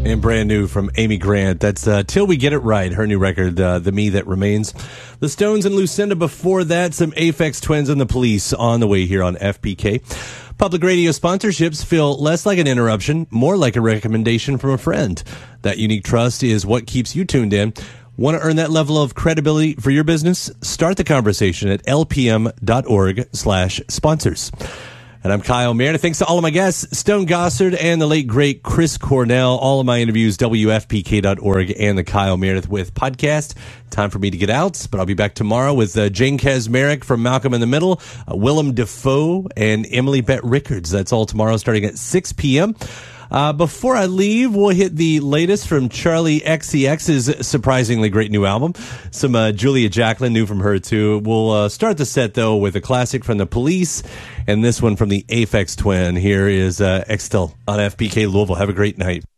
And brand new from Amy Grant. That's Till We Get It Right, her new record, The Me That Remains. The Stones and Lucinda before that, some Aphex Twins and the Police on the way here on FPK. Public radio sponsorships feel less like an interruption, more like a recommendation from a friend. That unique trust is what keeps you tuned in. Want to earn that level of credibility for your business? Start the conversation at lpm.org/sponsors. And I'm Kyle Meredith. Thanks to all of my guests, Stone Gossard and the late, great Chris Cornell. All of my interviews, WFPK.org and the Kyle Meredith with podcast. Time for me to get out, but I'll be back tomorrow with Jane Kasmerick from Malcolm in the Middle, Willem Dafoe, and Emily Bett Rickards. That's all tomorrow starting at 6 p.m. Before I leave, we'll hit the latest from Charlie XCX's surprisingly great new album. Some Julia Jacklin, new from her too. We'll start the set though with a classic from the Police, and this one from the Aphex Twin. Here is Extel on FPK Louisville. Have a great night.